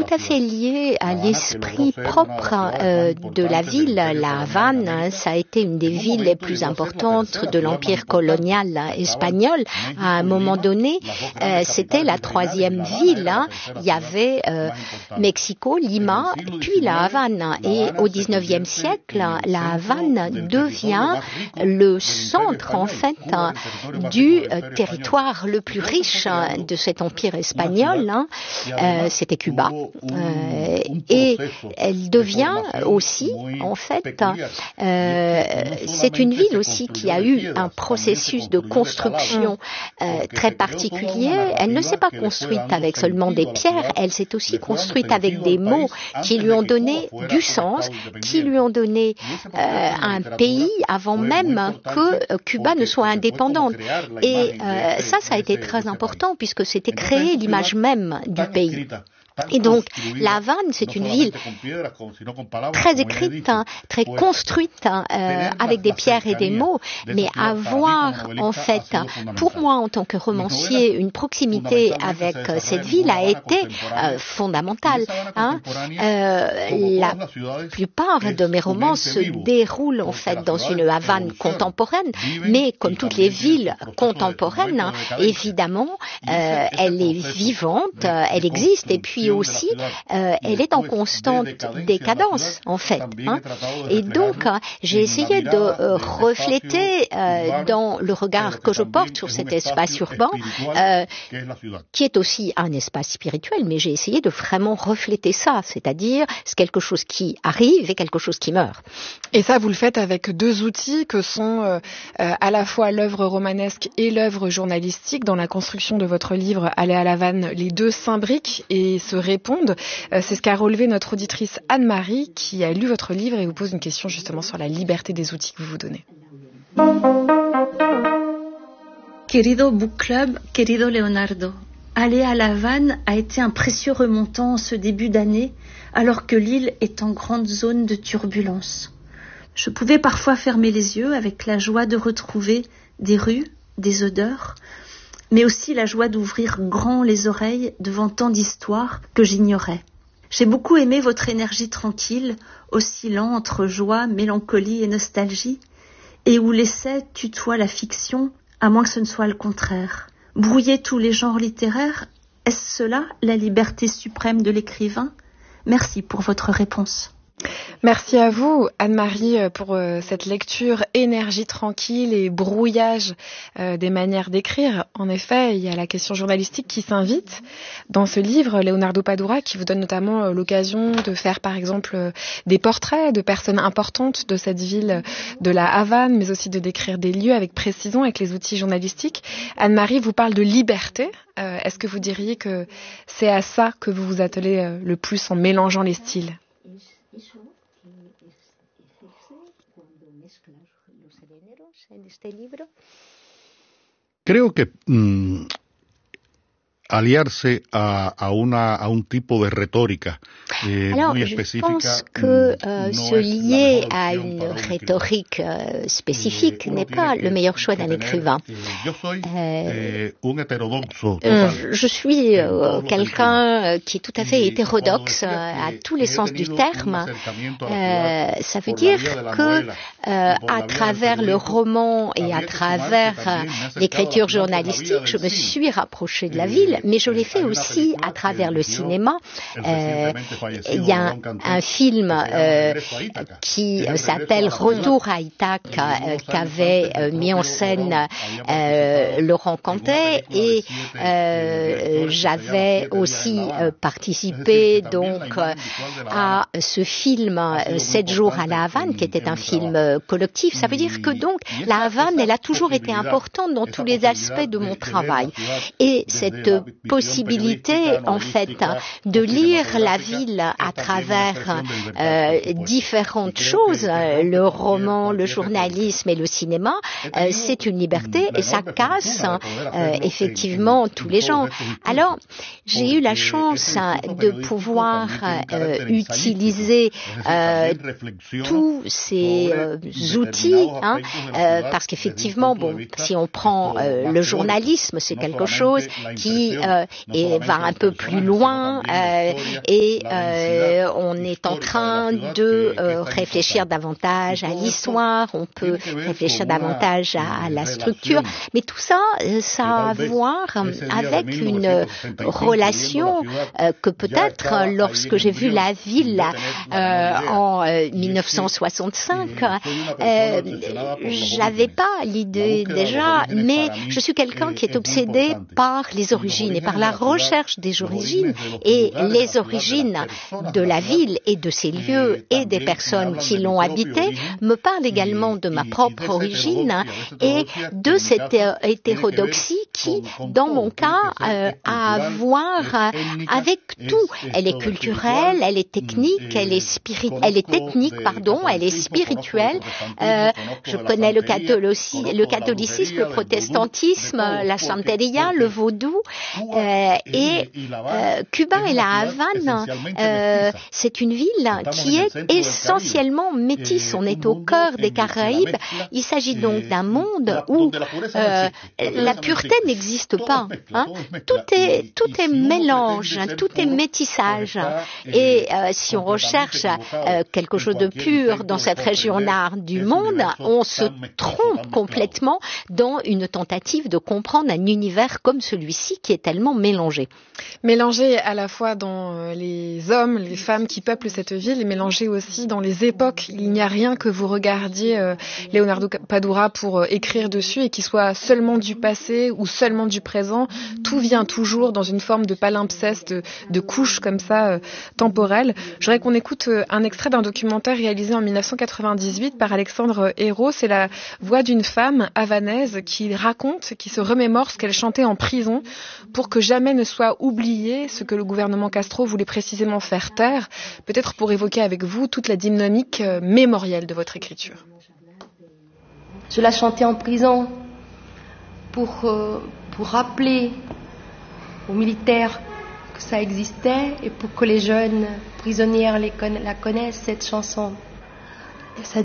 à fait lié à l'esprit propre de la ville. La Havane, ça a été une des villes les plus importantes de l'empire colonial espagnol. À un moment donné, c'était la troisième ville. Il y avait Mexico, Lima, puis la Havane. Et au XIXe siècle, la Havane devient le centre, en fait, du territoire le plus riche de cet empire espagnol. C'était Cuba. Et elle devient aussi, en fait, c'est une ville aussi qui a eu un processus de construction très particulier. Elle ne s'est pas construite avec seulement des pierres, elle s'est aussi construite avec des mots qui lui ont donné du sens, qui lui ont donné un pays avant même que Cuba ne soit indépendante. Et ça a été très important puisque c'était créer l'image même du pays. Et donc, La Havane, c'est une ville très écrite, très construite, avec des pierres et des mots, mais avoir, en fait, pour moi, en tant que romancier, une proximité avec cette ville a été fondamentale. La plupart de mes romans se déroulent, en fait, dans une Havane contemporaine, mais comme toutes les villes contemporaines, évidemment, elle est vivante, elle existe, et puis aussi, elle est en constante décadence, en fait. Et donc, j'ai essayé de refléter dans le regard que je porte sur cet espace urbain, qui est aussi un espace spirituel, mais j'ai essayé de vraiment refléter ça, c'est-à-dire c'est quelque chose qui arrive et quelque chose qui meurt. Et ça, vous le faites avec deux outils que sont à la fois l'œuvre romanesque et l'œuvre journalistique. Dans la construction de votre livre Aller à la Havane, les deux s'imbriquent et se répondent. C'est ce qu'a relevé notre auditrice Anne-Marie qui a lu votre livre et vous pose une question justement sur la liberté des outils que vous vous donnez. Querido Book Club, querido Leonardo, Aller à la Havane a été un précieux remontant en ce début d'année alors que l'île est en grande zone de turbulence. Je pouvais parfois fermer les yeux avec la joie de retrouver des rues, des odeurs, mais aussi la joie d'ouvrir grand les oreilles devant tant d'histoires que j'ignorais. J'ai beaucoup aimé votre énergie tranquille, oscillant entre joie, mélancolie et nostalgie, et où l'essai tutoie la fiction, à moins que ce ne soit le contraire. Brouiller tous les genres littéraires, est-ce cela la liberté suprême de l'écrivain ? Merci pour votre réponse. Merci à vous, Anne-Marie, pour cette lecture énergie tranquille et brouillage des manières d'écrire. En effet, il y a la question journalistique qui s'invite dans ce livre, Leonardo Padura, qui vous donne notamment l'occasion de faire, par exemple, des portraits de personnes importantes de cette ville de la Havane, mais aussi de décrire des lieux avec précision, avec les outils journalistiques. Anne-Marie vous parle de liberté. Est-ce que vous diriez que c'est à ça que vous vous attelez le plus en mélangeant les styles ? Eso que ejerce cuando mezclas los géneros en este libro. Creo que aliarse a un tipo de retórica muy específica. Alors, je pense que se lier à une rhétorique spécifique n'est pas le meilleur choix d'un écrivain. Je suis quelqu'un qui est tout à fait hétérodoxe à tous les sens du terme. Ça veut dire que à travers le roman et à travers l'écriture journalistique, je me suis rapprochée de la ville, mais je l'ai fait aussi à travers le cinéma. Il y a un film qui s'appelle Retour à Ithaca qu'avait mis en scène Laurent Cantet et j'avais aussi participé donc à ce film 7 jours à la Havane qui était un film collectif. Ça veut dire que donc la Havane, elle a toujours été importante dans tous les aspects de mon travail. Et cette possibilité, en fait, de lire la ville à travers différentes choses, le roman, le journalisme et le cinéma, c'est une liberté et ça casse effectivement tous les genres. Alors, j'ai eu la chance de pouvoir utiliser tous ces outils, parce qu'effectivement, bon, si on prend le journalisme, c'est quelque chose qui et va un peu plus loin et on est en train de réfléchir davantage à l'histoire, on peut réfléchir davantage à la structure, mais tout ça, ça a à voir avec une relation que peut-être lorsque j'ai vu la ville en 1965, j'avais pas l'idée déjà, mais je suis quelqu'un qui est obsédé par les origines et par la recherche des origines, et les origines de la ville et de ses lieux et des personnes qui l'ont habité me parlent également de ma propre origine et de cette hétérodoxie qui, dans mon cas, a à voir avec tout. Elle est culturelle, elle est technique, elle est spirituelle, je connais le catholicisme, le protestantisme, la santeria, le vaudou, et Cuba et la Havane, c'est une ville qui est essentiellement métisse. On est au cœur des Caraïbes. Il s'agit donc d'un monde où la pureté n'existe pas. Tout est mélange, tout est métissage. Et si on recherche quelque chose de pur dans cette région-là du monde, on se trompe complètement dans une tentative de comprendre un univers comme celui-ci qui est tellement mélangé. Mélangé à la fois dans les hommes, les femmes qui peuplent cette ville, et mélangé aussi dans les époques. Il n'y a rien que vous regardiez Leonardo Padura pour écrire dessus et qui soit seulement du passé ou seulement du présent. Tout vient toujours dans une forme de palimpseste, de couches comme ça temporelles. Je voudrais qu'on écoute un extrait d'un documentaire réalisé en 1998 par Alexandre Hérault. C'est la voix d'une femme havanaise qui raconte, qui se remémore ce qu'elle chantait en prison pour que jamais ne soit oublié ce que le gouvernement Castro voulait précisément faire taire, peut-être pour évoquer avec vous toute la dynamique mémorielle de votre écriture. Je la chantais en prison pour rappeler aux militaires que ça existait et pour que les jeunes prisonnières la connaissent, cette chanson. Ça